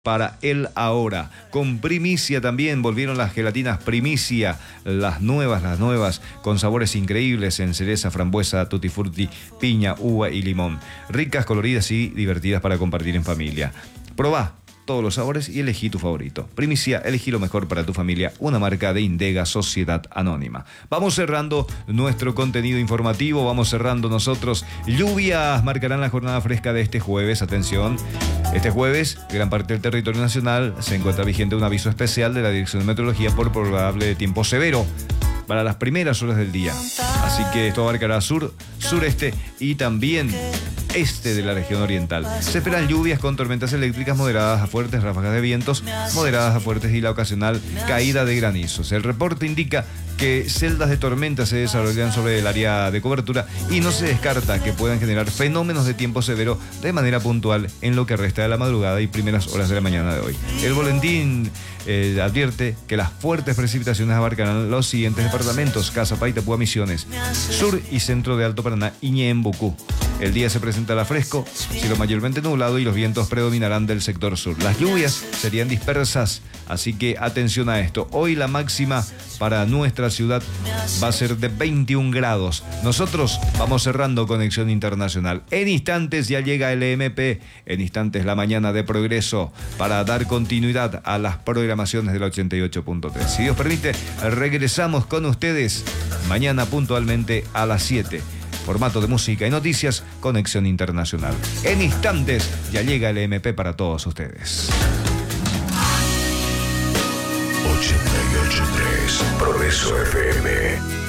para el ahora. Con primicia también volvieron las gelatinas primicia, las nuevas, con sabores increíbles en cereza, frambuesa, tutti frutti, piña, uva y limón. Ricas, coloridas y divertidas para compartir en familia. Probá todos los sabores y elegí tu favorito. Primicia, elegí lo mejor para tu familia, una marca de Indega Sociedad Anónima. Vamos cerrando nuestro contenido informativo, vamos cerrando nosotros. Lluvias marcarán la jornada fresca de este jueves, atención. Este jueves, gran parte del territorio nacional se encuentra vigente un aviso especial de la Dirección de Meteorología por probable tiempo severo para las primeras horas del día. Así que esto abarcará sur, sureste y también este de la región oriental. Se esperan lluvias con tormentas eléctricas moderadas a fuertes, ráfagas de vientos moderadas a fuertes y la ocasional caída de granizos. El reporte indica que celdas de tormenta se desarrollan sobre el área de cobertura y no se descarta que puedan generar fenómenos de tiempo severo de manera puntual en lo que resta de la madrugada y primeras horas de la mañana de hoy. El boletín advierte que las fuertes precipitaciones abarcarán los siguientes departamentos: Caazapá, Itapúa, Misiones, sur y centro de Alto Paraná y Ñembucú. El día se presentará fresco, cielo mayormente nublado y los vientos predominarán del sector sur. Las lluvias serían dispersas, así que atención a esto. Hoy la máxima para nuestra ciudad va a ser de 21 grados. Nosotros vamos cerrando Conexión Internacional. En instantes ya llega el EMP, en instantes la mañana de Progreso, para dar continuidad a las programaciones del 88.3. Si Dios permite, regresamos con ustedes mañana puntualmente a las 7. Formato de música y noticias, Conexión Internacional. En instantes ya llega el EMP para todos ustedes. 88.3 Progreso FM.